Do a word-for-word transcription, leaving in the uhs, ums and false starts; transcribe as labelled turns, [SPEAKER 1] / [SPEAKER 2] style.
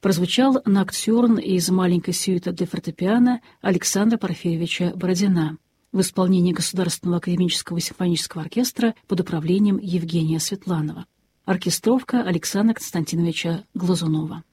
[SPEAKER 1] прозвучал ноктюрн из маленькой сюиты для фортепиано Александра Порфирьевича Бородина в исполнении Государственного академического симфонического оркестра под управлением Евгения Светланова. Оркестровка Александра Константиновича Глазунова.